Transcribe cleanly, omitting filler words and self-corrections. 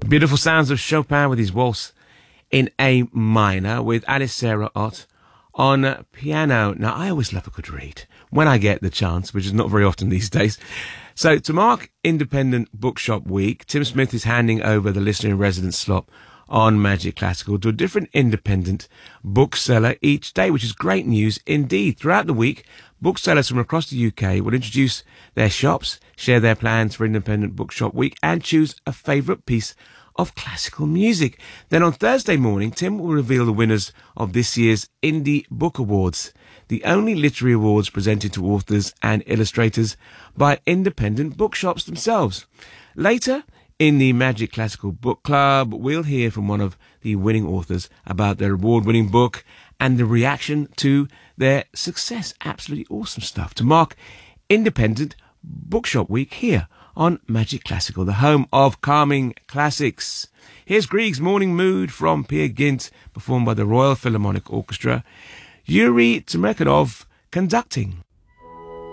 Beautiful sounds of Chopin with his waltz in A minor with Alice Sarah Ott on piano. Now, I always love a good read when I get the chance, which is not very often these days. So to mark Independent Bookshop Week, Tim Smith is handing over the listener in residence slot on Magic Classical to a different independent bookseller each day, which is great news indeed. Throughout the week, booksellers from across the UK will introduce their shops, share their plans for Independent Bookshop Week, and choose a favourite piece of classical music. Then on Thursday morning, Tim will reveal the winners of this year's Indie Book Awards, the only literary awards presented to authors and illustrators by independent bookshops themselves. Later, in the Magic Classical Book Club, we'll hear from one of the winning authors about their award-winning book and the reaction to their success. Absolutely awesome stuff to mark Independent Bookshop Week here on Magic Classical, the home of calming classics. Here's Grieg's Morning Mood from Peer Gynt, performed by the Royal Philharmonic Orchestra. Yuri Tmerkanov conducting.